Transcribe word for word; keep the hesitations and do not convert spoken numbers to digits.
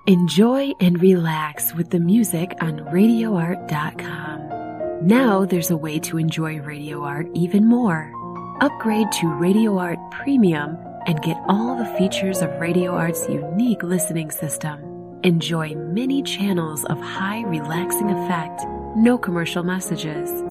Enjoy and relax with the music on radio art dot com. Now there's a way to enjoy Radio Art even more. Upgrade to Radio Art Premium and get all the features of Radio Art's unique listening system. Enjoy many channels of high relaxing effect, no commercial messages.